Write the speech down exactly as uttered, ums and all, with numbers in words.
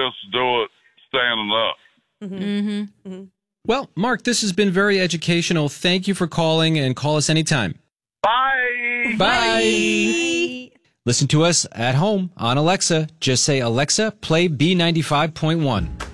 just do it standing up. Mm-hmm. Mm-hmm. Well, Mark, this has been very educational. Thank you for calling, and call us anytime. Bye. Bye. Bye. Listen to us at home on Alexa. Just say, Alexa, play B ninety-five point one.